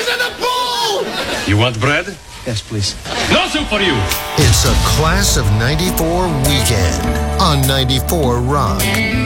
is in the pool! You want bread? Yes, please. No soup for you! It's a Class of 94 weekend on 94 Rock.